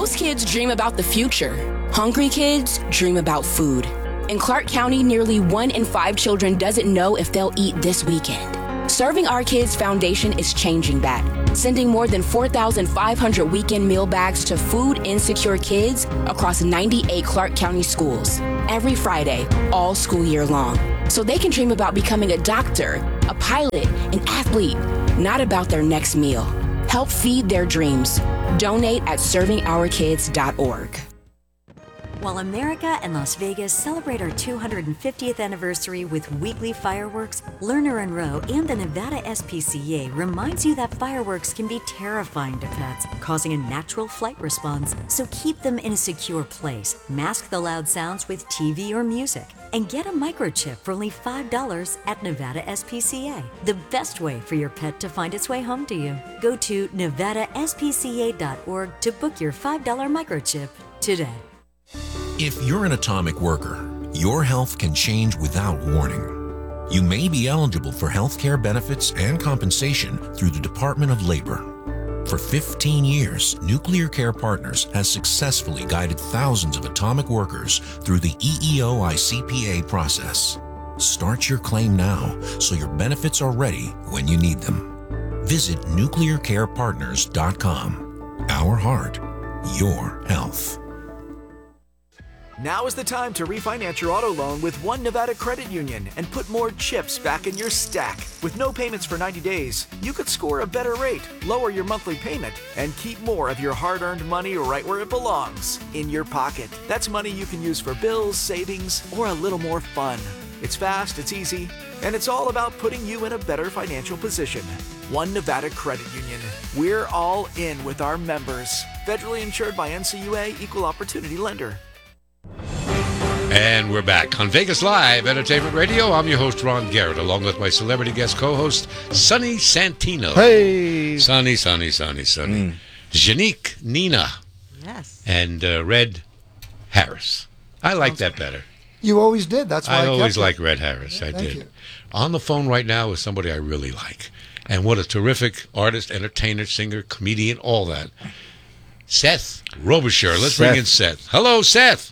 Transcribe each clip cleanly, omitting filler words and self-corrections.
Most kids dream about the future. Hungry kids dream about food. In Clark County, nearly 1 in 5 children doesn't know if they'll eat this weekend. Serving Our Kids Foundation is changing that, sending more than 4,500 weekend meal bags to food insecure kids across 98 Clark County schools every Friday, all school year long, so they can dream about becoming a doctor, a pilot, an athlete, not about their next meal. Help feed their dreams. Donate at servingourkids.org. While America and Las Vegas celebrate our 250th anniversary with weekly fireworks, Lerner and Rowe and the Nevada SPCA reminds you that fireworks can be terrifying to pets, causing a natural flight response. So keep them in a secure place. Mask the loud sounds with TV or music. And get a microchip for only $5 at Nevada SPCA. The best way for your pet to find its way home to you. Go to nevadaspca.org to book your $5 microchip today. If you're an atomic worker, your health can change without warning. You may be eligible for health care benefits and compensation through the Department of Labor. For 15 years, Nuclear Care Partners has successfully guided thousands of atomic workers through the EEO-ICPA process. Start your claim now so your benefits are ready when you need them. Visit nuclearcarepartners.com. Our heart, your health. Now is the time to refinance your auto loan with One Nevada Credit Union and put more chips back in your stack. With no payments for 90 days, you could score a better rate, lower your monthly payment, and keep more of your hard-earned money right where it belongs, in your pocket. That's money you can use for bills, savings, or a little more fun. It's fast, it's easy, and it's all about putting you in a better financial position. One Nevada Credit Union. We're all in with our members. Federally insured by NCUA, Equal Opportunity Lender. And we're back on Vegas Live Entertainment Radio. I'm your host, Ron Garrett, along with my celebrity guest co-host, Sonny Santino. Hey! Sonny. Janique Nina. Yes. And Red Harris. I like that better. You always did. That's why I always kept liked Red Harris. I did. You. On the phone right now is somebody I really like. And what a terrific artist, entertainer, singer, comedian, all that. Seth Robichaux. Let's bring in Seth. Hello, Seth.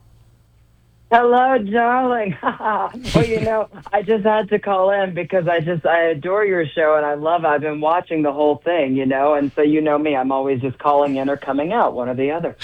Hello, darling. Well, you know, I just had to call in because I adore your show and I've been watching the whole thing, you know, and so you know me, I'm always just calling in or coming out, one or the other.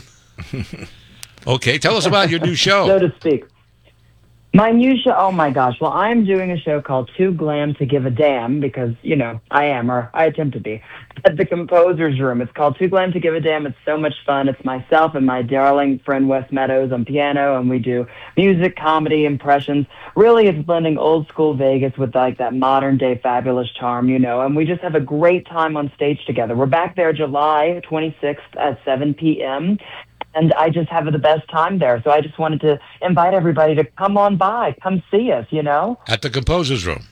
Okay, tell us about your new show. So to speak. My new show, oh my gosh, well, I'm doing a show called Too Glam to Give a Damn because, you know, I am, or I attempt to be, at the Composer's Room. It's called Too Glam to Give a Damn. It's so much fun. It's myself and my darling friend Wes Meadows on piano, and we do music, comedy, impressions. Really, it's blending old school Vegas with like that modern day fabulous charm, you know, and we just have a great time on stage together. We're back there July 26th at 7 p.m., and I just have the best time there. So I just wanted to invite everybody to come on by, come see us, you know? At the Composer's Room.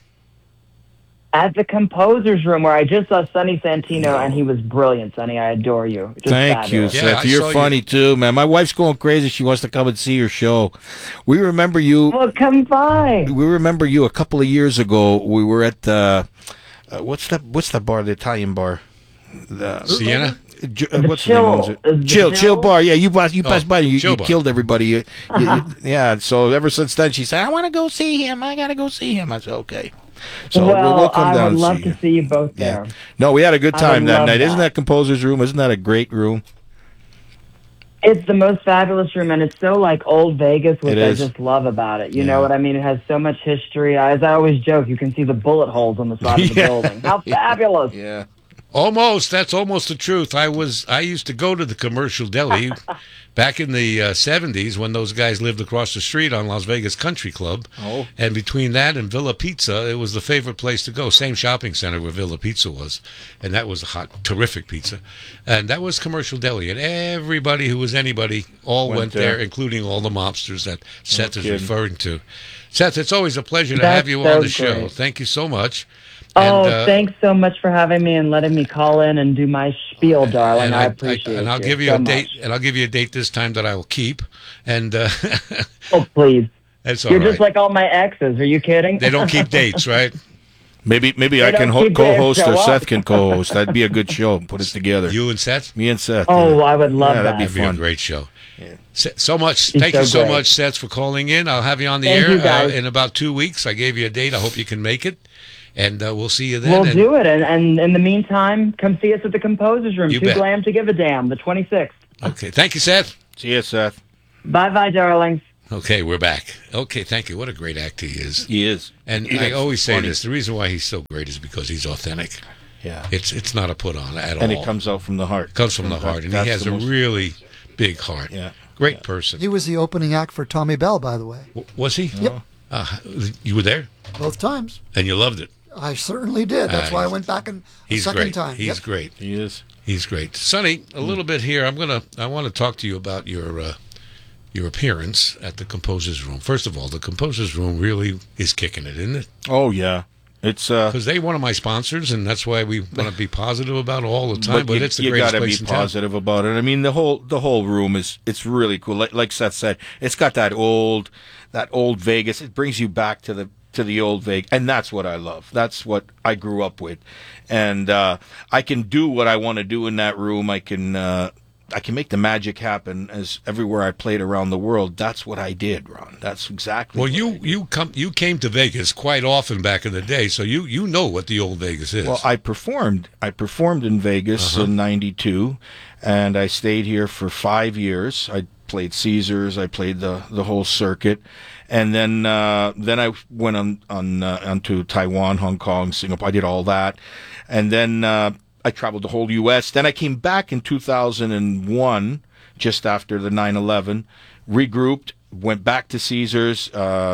At the Composer's Room, where I just saw Sonny Santino, and he was brilliant, Sonny. I adore you. Just Thank you, Seth. You're funny, too, man. My wife's going crazy. She wants to come and see your show. We remember you. Well, come by. We remember you a couple of years ago. We were at, what's the bar, the Italian bar? Sienna? What's the name of it? Chill Bar. Yeah, you passed by. You killed everybody. Yeah. So ever since then, she said, "I want to go see him. I got to go see him." I said, "Okay." So we'll come down. I would love to see you both there. Yeah. No, we had a good time that night. Isn't that Composer's Room? Isn't that a great room? It's the most fabulous room, and it's so like old Vegas, which I just love about it. You know what I mean? It has so much history. As I always joke, you can see the bullet holes on the side of the building. How fabulous! Yeah. That's almost the truth. I used to go to the Commercial Deli back in the 70s when those guys lived across the street on Las Vegas Country Club. Oh. And between that and Villa Pizza, it was the favorite place to go. Same shopping center where Villa Pizza was. And that was a terrific pizza. And that was Commercial Deli. And everybody who was anybody all went there, including all the mobsters that Seth is referring to. Seth, it's always a pleasure to have you on the show. Thank you so much. Thanks so much for having me and letting me call in and do my spiel, darling. I appreciate it. And I'll give you a date. And I'll give you a date this time that I will keep. And oh, please! That's all You're right. just like all my exes. Are you kidding? They don't keep dates, right? Maybe I can co-host or Seth can co-host. That'd be a good show. Put it together. You and Seth? Me and Seth. Oh, I would love that. That'd be fun. A great show. Yeah. So much. Thank you so much, Seth, for calling in. I'll have you on the air in about 2 weeks. I gave you a date. I hope you can make it. And we'll see you then. We'll do it. And in the meantime, come see us at the Composers Room. Too Glam to Give a Damn, the 26th. Okay. Thank you, Seth. See you, Seth. Bye-bye, darlings. Okay, we're back. Okay, thank you. What a great actor he is. He is. And I always say this, the reason why he's so great is because he's authentic. Yeah. It's not a put on at all. And it comes out from the heart. It comes from the heart. And he has a really big heart. Yeah. Great person. He was the opening act for Tommy Bell, by the way. Was he? Yep. You were there? Both times. And you loved it? I certainly did. That's why I went back a second time. He's great. He is. He's great. Sonny, a little bit here. I want to talk to you about your appearance at the Composers Room. First of all, the Composers Room really is kicking it, isn't it? Oh, yeah. It's because they're one of my sponsors, and that's why we want to be positive about it all the time. But it's the greatest place in town. You got to be positive about it. I mean, the whole room it's really cool. Like Seth said, it's got that old Vegas. It brings you back to the old Vegas, and that's what I love. That's what I grew up with, and I can do what I want to do in that room. I can make the magic happen as everywhere I played around the world. That's what I did, Ron. That's exactly. Well, you came to Vegas quite often back in the day, so you know what the old Vegas is. Well, I performed in Vegas in '92, and I stayed here for 5 years. I played Caesars. I played the whole circuit, and then I went on to Taiwan, Hong Kong, Singapore. I did all that, and then. I traveled the whole U.S. Then I came back in 2001, just after the 9/11, regrouped, went back to Caesars.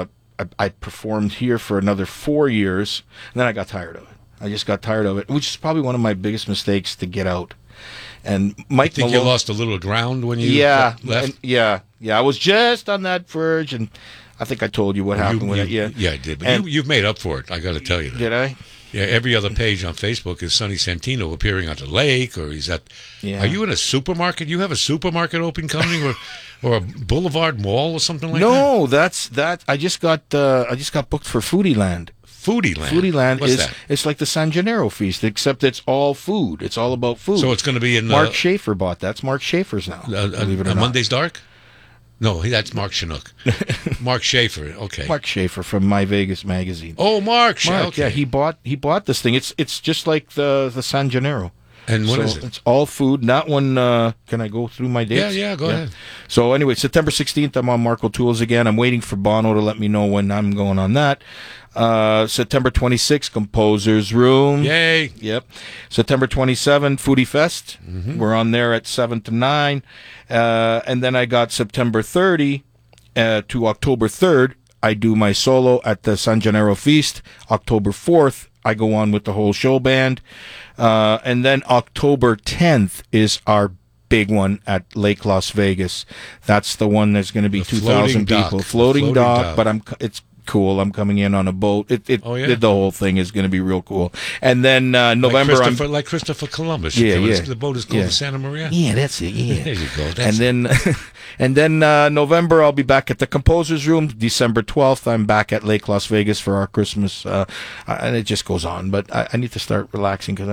I performed here for another 4 years, and then I got tired of it. I just got tired of it, which is probably one of my biggest mistakes to get out. And Mike, I think you lost a little ground when you left. Yeah. I was just on that verge, and I think I told you what happened with it. Yeah, I did. But you've made up for it. I got to tell you that. Did I? Yeah, every other page on Facebook is Sonny Santino appearing on the lake, or he's at. Yeah. Are you in a supermarket? You have a supermarket open coming, or a Boulevard Mall or something like that? No, that's that. I just got booked for Foodie Land. Foodie Land What's that? It's like the San Gennaro feast, except it's all food. It's all about food. So it's going to be in Mark Schaefer bought that. It's Mark Schaefer's now. Believe it or not. Monday's Dark. No, that's Mark Chinook. Mark Schaefer, okay. Mark Schaefer from My Vegas magazine. Oh, Mark, okay. Yeah, he bought this thing. It's just like the San Gennaro. And what is it? It's all food. Not one. Can I go through my dates? Yeah, go ahead. So anyway, September 16th, I'm on Marco Tools again. I'm waiting for Bono to let me know when I'm going on that. September 26th, Composers Room. Yay. Yep. September 27th, Foodie Fest. Mm-hmm. We're on there at 7 to 9. And then I got September 30 to October 3rd. I do my solo at the San Gennaro Feast. October 4th, I go on with the whole show band. And then October 10th is our big one at Lake Las Vegas. That's the one that's going to be 2,000 people. Floating dock, but it's cool. I'm coming in on a boat. The whole thing is going to be real cool. And then November, like Christopher Columbus. Yeah. The boat is called the Santa Maria. Yeah, that's it. Yeah, there you go. And then November, I'll be back at the Composers Room. December 12th, I'm back at Lake Las Vegas for our Christmas, and it just goes on. But I need to start relaxing because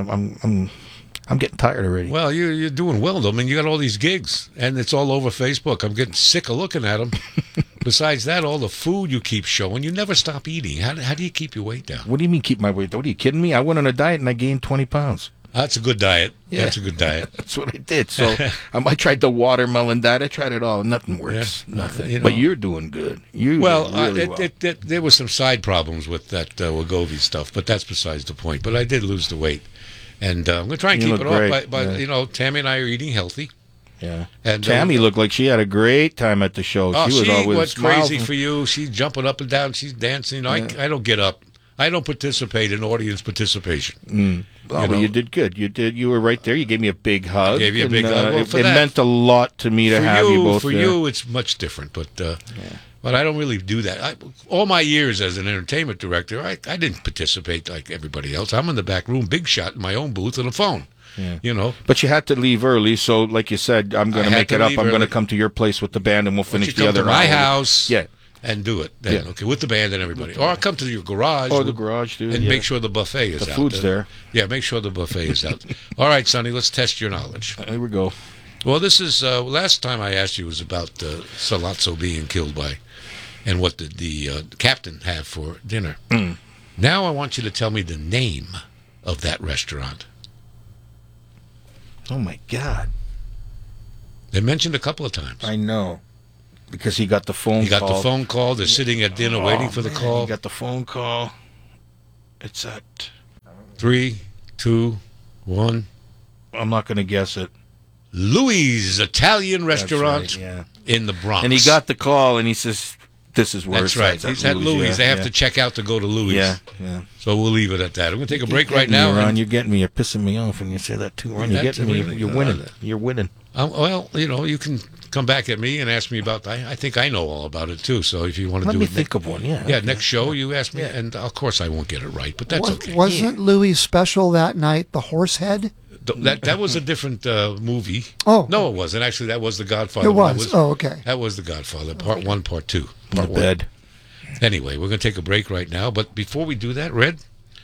I'm getting tired already. Well, you're doing well, though. I mean, you got all these gigs, and it's all over Facebook. I'm getting sick of looking at them. Besides that, all the food you keep showing, you never stop eating. How do you keep your weight down? What do you mean keep my weight down? What are you kidding me? I went on a diet and I gained 20 pounds. That's a good diet. Yeah. That's a good diet. That's what I did. So I tried the watermelon diet. I tried it all. Nothing works. Yeah. Nothing. But you're doing good. Well. There were some side problems with that Wegovy stuff, but that's besides the point. But I did lose the weight. And I'm going to try and keep it off. But Tammy and I are eating healthy. Yeah. And Tammy looked like she had a great time at the show. She was crazy for you. She's jumping up and down. She's dancing. I don't get up. I don't participate in audience participation. Well, you did good. You were right there. You gave me a big hug. I gave you a big hug. It meant a lot to me to have you both there. For you, it's much different. But I don't really do that. All my years as an entertainment director, I didn't participate like everybody else. I'm in the back room, big shot in my own booth on a phone. Yeah. But you had to leave early, so like you said, I'm going to make it up. I'm going to come to your place with the band, and we'll finish the other hour. My house. Yeah. and do it then, okay, with the band and everybody. Or I'll come to your garage. Or the garage, dude. And make sure the buffet is out. The food's there. Yeah, make sure the buffet is out. All right, Sonny, let's test your knowledge. Here we go. Well, this is, last time I asked you was about Sollozzo being killed by, and what did the captain have for dinner. Now I want you to tell me the name of that restaurant. Oh, my God. They mentioned a couple of times. I know. Because he got the phone call. He got the phone call. They're sitting at dinner waiting for the call. He got the phone call. It's at 3, 2, 1. I'm not going to guess it. Louis' Italian restaurant in the Bronx. And he got the call, and he says, this is where That's right. He's at Louis. They have to check out to go to Louis. Yeah. So we'll leave it at that. I'm going to take a break right now. Ron, you're getting me. You're pissing me off when you say that too, Ron. You're getting me. You're winning. You're winning. Well, you can come back at me and ask me about that. I think I know all about it, too. So if you want to do it. Let me think of one, Yeah, next show you ask me. Yeah. And, of course, I won't get it right, but that's okay. Wasn't Louis' special that night the horse head? That was a different movie. Oh. No, it wasn't. Actually, that was The Godfather. It was. Okay. That was The Godfather, part 1, part 2. Not bad. Anyway, we're going to take a break right now. But before we do that, Red,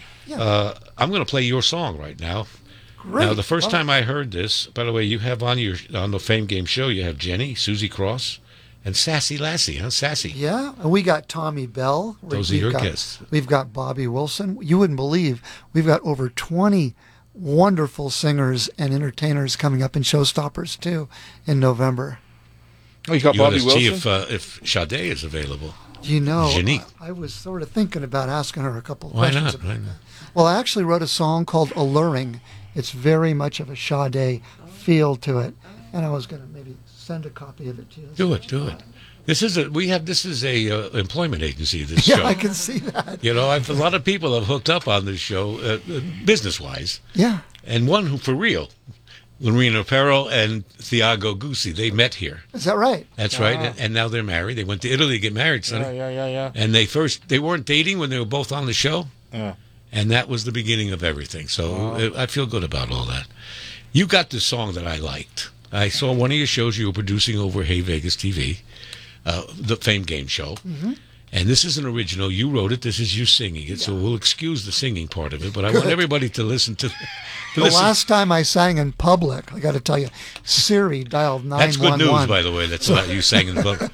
I'm going to play your song right now. Great. Now, the first time I heard this, by the way, you have on the Fame Game show, you have Jenny, Susie Cross, and Sassy Lassie, huh? Sassy. Yeah, and we got Tommy Bell. Those are your guests. We've got Bobby Wilson. You wouldn't believe, we've got over 20 wonderful singers and entertainers coming up in Showstoppers, too, in November. Oh, you got Bobby Wilson? See if Sade is available. You know, Jenny. I was sort of thinking about asking her a couple of Why questions. Why not? Well, I actually wrote a song called Alluring. It's very much of a Sade feel to it, and I was going to maybe send a copy of it to you. Do it. This is a employment agency. This show. Yeah, I can see that. A lot of people have hooked up on this show, business wise. Yeah. And one who for real, Lorena Perro and Thiago Guzzi, they met here. Is that right? That's right. And now they're married. They went to Italy to get married, Sonny. Yeah. And they weren't dating when they were both on the show. Yeah. And that was the beginning of everything. So I feel good about all that. You got this song that I liked. I saw one of your shows you were producing over Hey Vegas TV, the Fame Game show. Mm-hmm. And this is an original. You wrote it. This is you singing it. So we'll excuse the singing part of it. But I want everybody to listen to last time I sang in public, I got to tell you, Siri dialed 911. That's good news, by the way. That's about you sang in public.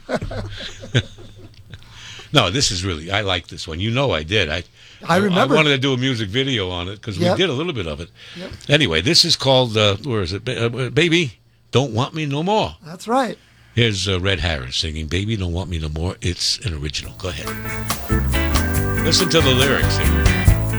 No, this is really, I like this one. I did. I remember. I wanted to do a music video on it because we did a little bit of it. Yep. Anyway, this is called, where is it? Baby, Don't Want Me No More. That's right. Here's Red Harris singing Baby, Don't Want Me No More. It's an original. Go ahead. Listen to the lyrics here.